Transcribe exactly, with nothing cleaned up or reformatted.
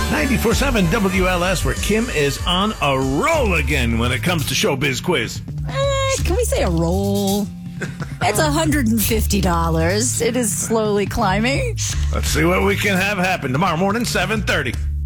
ninety-four point seven W L S, where Kim is on a roll again when it comes to Showbiz Quiz. Eh, can we say a roll? It's one hundred fifty dollars. It is slowly climbing. Let's see what we can have happen tomorrow morning, seven thirty.